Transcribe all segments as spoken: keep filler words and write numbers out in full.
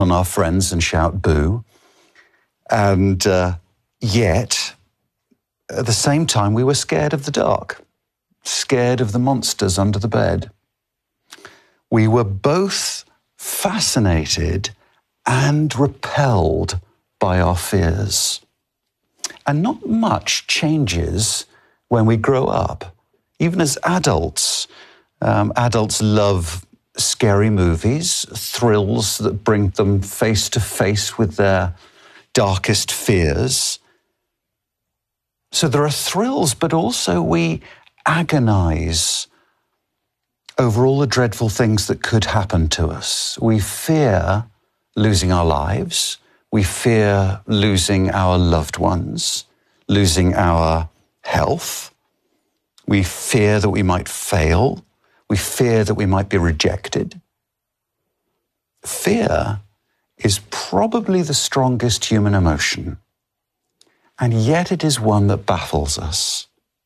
on our friends and shout boo. And uh, yet, at the same time, we were scared of the dark, scared of the monsters under the bed. We were both fascinated and repelled by our fears. And not much changes when we grow up. Even as adults, um, adults love scary movies, thrills that bring them face to face with their darkest fears. So there are thrills, but also we agonize over all the dreadful things that could happen to us. We fear losing our lives. We fear losing our loved ones, losing our health. We fear that we might fail. We fear that we might be rejected. Fear is probably the strongest human emotion, and yet it is one that baffles us.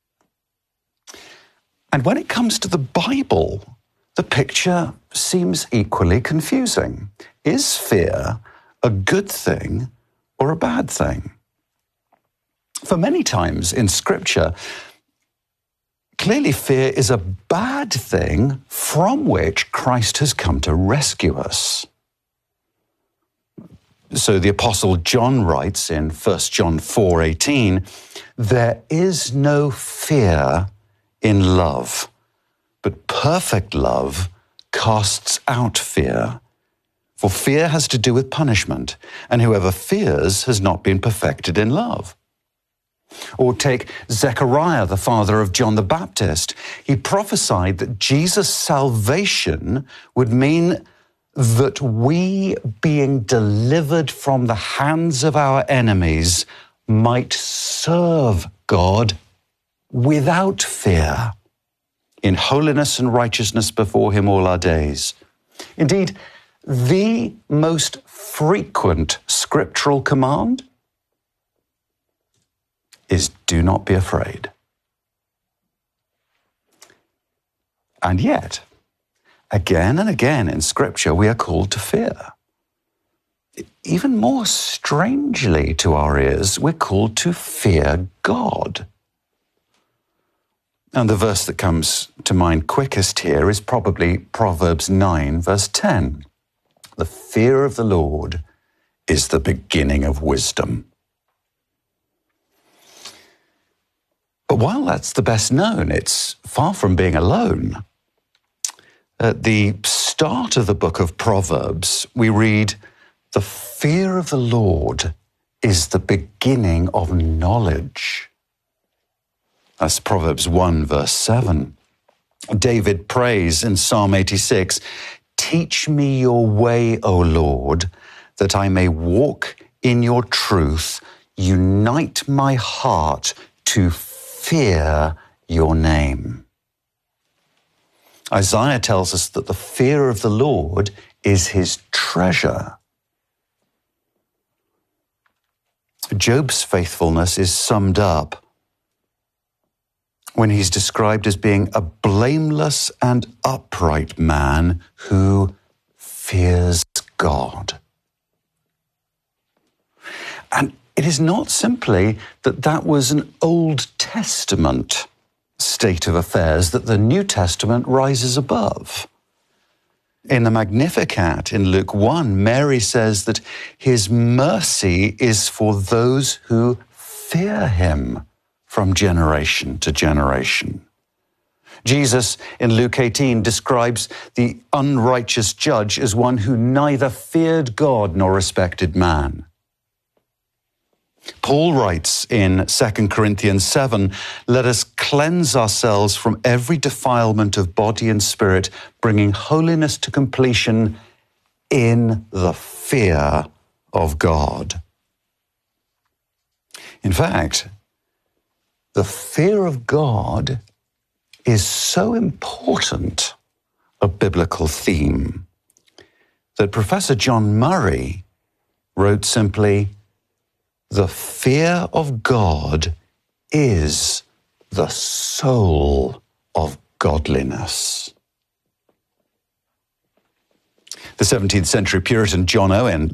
And when it comes to the Bible, the picture seems equally confusing. Is fear a good thing or a bad thing? For many times in Scripture, clearly fear is a bad thing from which Christ has come to rescue us. So the Apostle John writes in First John four eighteen, "There is no fear in love, but perfect love casts out fear. For fear has to do with punishment, and whoever fears has not been perfected in love." Or take Zechariah, the father of John the Baptist. He prophesied that Jesus' salvation would mean that we, being delivered from the hands of our enemies, might serve God without fear, in holiness and righteousness before him all our days. Indeed, the most frequent scriptural command is do not be afraid. And yet, again and again in Scripture, we are called to fear. Even more strangely to our ears, we're called to fear God. And the verse that comes to mind quickest here is probably Proverbs nine, verse ten. "The fear of the Lord is the beginning of wisdom." But while that's the best known, it's far from being alone. At the start of the book of Proverbs, we read, "The fear of the Lord is the beginning of knowledge." That's Proverbs one, verse seven. David prays in Psalm eighty-six, "Teach me your way, O Lord, that I may walk in your truth. Unite my heart to fear your name." Isaiah tells us that the fear of the Lord is his treasure. Job's faithfulness is summed up when he's described as being a blameless and upright man who fears God. And it is not simply that that was an Old Testament state of affairs that the New Testament rises above. In the Magnificat in Luke one, Mary says that his mercy is for those who fear him from generation to generation. Jesus in Luke eighteen describes the unrighteous judge as one who neither feared God nor respected man. Paul writes in Second Corinthians seven, "Let us cleanse ourselves from every defilement of body and spirit, bringing holiness to completion in the fear of God." In fact, the fear of God is so important a biblical theme that Professor John Murray wrote simply, "The fear of God is the soul of godliness." The seventeenth century Puritan John Owen